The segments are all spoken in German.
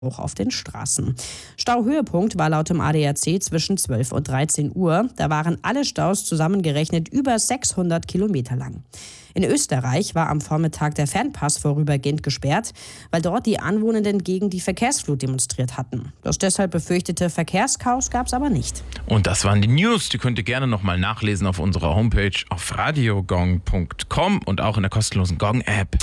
auch auf den Straßen. Stauhöhepunkt war laut dem ADAC zwischen 12 und 13 Uhr. Da waren alle Staus zusammengerechnet über 600 Kilometer lang. In Österreich war am Vormittag der Fernpass vorübergehend gesperrt, weil dort die Anwohnenden gegen die Verkehrsflut demonstriert hatten. Das deshalb befürchtete Verkehrschaos gab es aber nicht. Und das waren die News. Die könnt ihr gerne nochmal nachlesen auf unserer Homepage auf radiogong.com und auch in der kostenlosen Gong-App.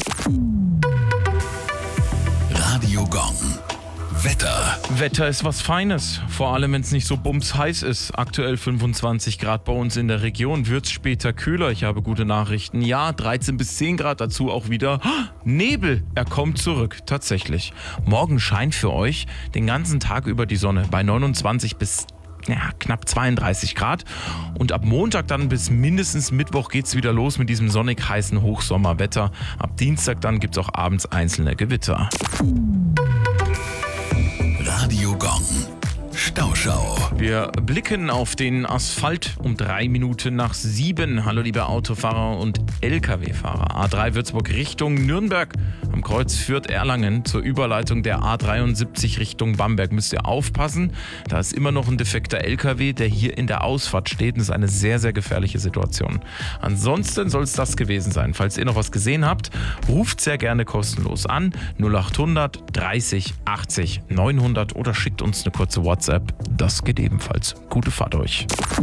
Radio Gong. Wetter ist was Feines, vor allem wenn es nicht so bumsheiß ist. Aktuell 25 Grad bei uns in der Region, wird's später kühler. Ich habe gute Nachrichten. Ja, 13 bis 10 Grad, dazu auch wieder Nebel. Er kommt zurück, tatsächlich. Morgen scheint für euch den ganzen Tag über die Sonne bei 29 bis knapp 32 Grad. Und ab Montag dann bis mindestens Mittwoch geht's wieder los mit diesem sonnig heißen Hochsommerwetter. Ab Dienstag dann gibt's auch abends einzelne Gewitter. Radio Gong. Stauschau. Wir blicken auf den Asphalt um 3 Minuten nach 7. Hallo liebe Autofahrer und Lkw-Fahrer. A3 Würzburg Richtung Nürnberg. Am Kreuz Fürth-Erlangen zur Überleitung der A73 Richtung Bamberg. Müsst ihr aufpassen. Da ist immer noch ein defekter Lkw, der hier in der Ausfahrt steht. Das ist eine sehr, sehr gefährliche Situation. Ansonsten soll es das gewesen sein. Falls ihr noch was gesehen habt, ruft sehr gerne kostenlos an. 0800 30 80 900 oder schickt uns eine kurze WhatsApp. Das geht ebenfalls. Gute Fahrt euch.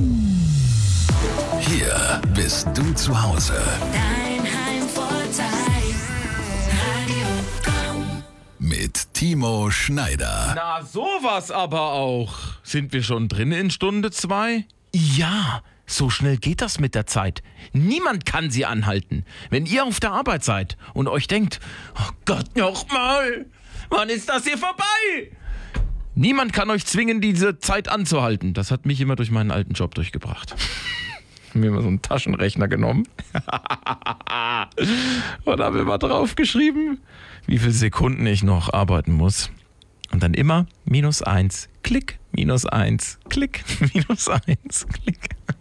Hier bist du zu Hause. Dein Heimvorteil. Radio Gong. Mit Timo Schneider. Na, sowas aber auch. Sind wir schon drin in Stunde 2? Ja, so schnell geht das mit der Zeit. Niemand kann sie anhalten. Wenn ihr auf der Arbeit seid und euch denkt, oh Gott, nochmal, wann ist das hier vorbei? Niemand kann euch zwingen, diese Zeit anzuhalten. Das hat mich immer durch meinen alten Job durchgebracht. Mir immer so einen Taschenrechner genommen und habe immer draufgeschrieben, wie viele Sekunden ich noch arbeiten muss. Und dann immer -1, Klick, -1, Klick, -1, Klick.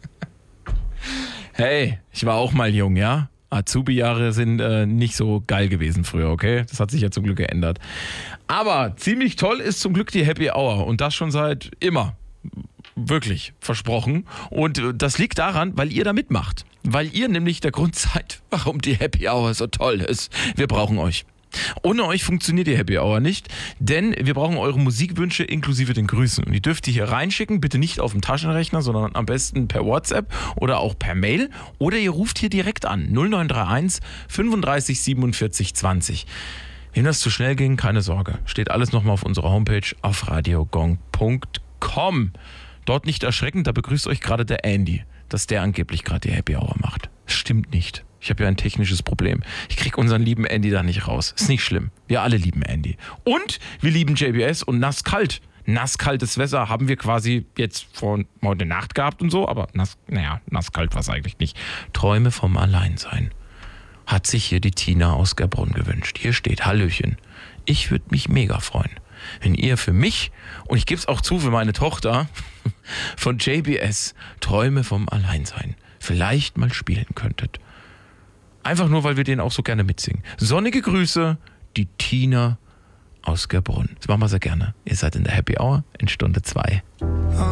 Hey, ich war auch mal jung, ja? Azubi-Jahre sind nicht so geil gewesen früher, okay? Das hat sich ja zum Glück geändert. Aber ziemlich toll ist zum Glück die Happy Hour und das schon seit immer. Wirklich, versprochen. Und das liegt daran, weil ihr da mitmacht. Weil ihr nämlich der Grund seid, warum die Happy Hour so toll ist. Wir brauchen euch. Ohne euch funktioniert die Happy Hour nicht, denn wir brauchen eure Musikwünsche inklusive den Grüßen. Und die dürft ihr hier reinschicken, bitte nicht auf dem Taschenrechner, sondern am besten per WhatsApp oder auch per Mail. Oder ihr ruft hier direkt an, 0931 35 47 20. Wenn das zu schnell ging, keine Sorge. Steht alles nochmal auf unserer Homepage auf radiogong.com. Dort nicht erschrecken, da begrüßt euch gerade der Andy, dass der angeblich gerade die Happy Hour macht. Stimmt nicht. Ich habe ja ein technisches Problem. Ich kriege unseren lieben Andy da nicht raus. Ist nicht schlimm. Wir alle lieben Andy. Und wir lieben JBS und Nasskalt. Nasskaltes Wasser haben wir quasi jetzt vor heute Nacht gehabt und so, aber nasskalt war es eigentlich nicht. Träume vom Alleinsein. Hat sich hier die Tina aus Gerbrunn gewünscht. Hier steht, Hallöchen. Ich würde mich mega freuen, wenn ihr für mich, und ich gebe es auch zu für meine Tochter, von JBS Träume vom Alleinsein vielleicht mal spielen könntet. Einfach nur, weil wir den auch so gerne mitsingen. Sonnige Grüße, die Tina aus Gerbrunn. Das machen wir sehr gerne. Ihr seid in der Happy Hour in Stunde 2.